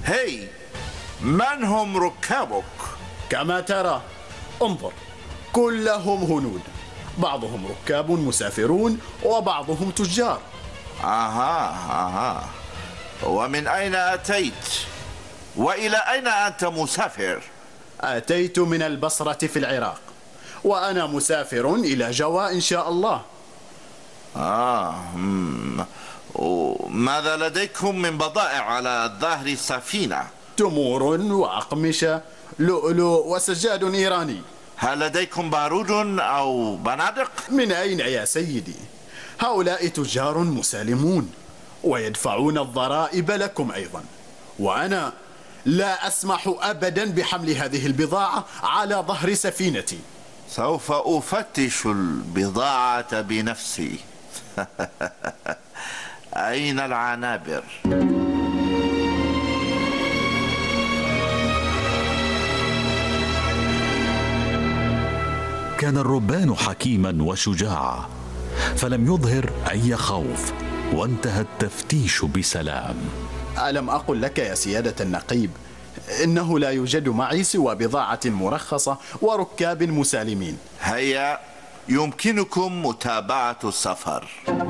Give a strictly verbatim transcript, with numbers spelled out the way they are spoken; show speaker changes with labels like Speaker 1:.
Speaker 1: هي، من هم ركابك؟
Speaker 2: كما ترى، انظر، كلهم هنود، بعضهم ركاب مسافرون وبعضهم تجار.
Speaker 1: أها أها، ومن أين أتيت؟ وإلى أين أنت مسافر؟
Speaker 2: أتيت من البصرة في العراق، وأنا مسافر إلى جوا إن شاء الله.
Speaker 1: آه مم. ماذا لديكم من بضائع على ظهر السفينة؟
Speaker 2: تمور وأقمشة، لؤلؤ وسجاد إيراني.
Speaker 1: هل لديكم بارود أو بنادق؟
Speaker 2: من أين يا سيدي؟ هؤلاء تجار مسالمون ويدفعون الضرائب لكم أيضا، وأنا لا أسمح أبدا بحمل هذه البضاعة على ظهر سفينتي.
Speaker 1: سوف أفتش البضاعة بنفسي. أين العنابر؟
Speaker 3: كان الربان حكيما وشجاعا، فلم يظهر أي خوف، وانتهى التفتيش بسلام.
Speaker 2: ألم أقل لك يا سيادة النقيب إنه لا يوجد معي سوى بضاعة مرخصة وركاب مسالمين؟
Speaker 1: هيا، يمكنكم متابعة السفر.